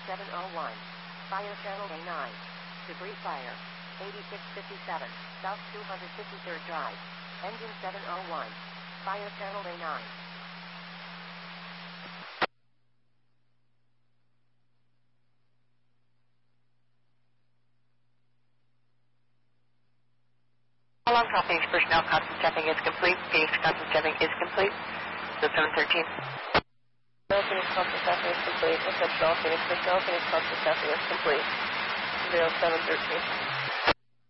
701. Fire channel A9. Debris fire. 8657. South 253rd Drive. Engine 701. Fire channel A9. Along South Phoenix personnel, constant stepping is complete. Phoenix constant stepping is complete. So 713. Phoenix constant stepping is complete. Reception all Phoenix personnel. Phoenix constant stepping is complete. 0713.